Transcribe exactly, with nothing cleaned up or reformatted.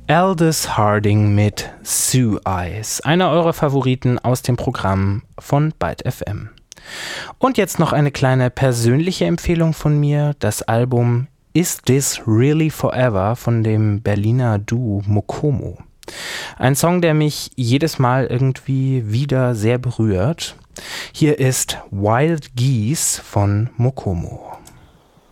Aldous Harding mit Sue Eyes, einer eurer Favoriten aus dem Programm von Byte F M. Und jetzt noch eine kleine persönliche Empfehlung von mir, das Album Is This Really Forever von dem Berliner Duo Mokomo. Ein Song, der mich jedes Mal irgendwie wieder sehr berührt. Hier ist Wild Geese von Mokomo.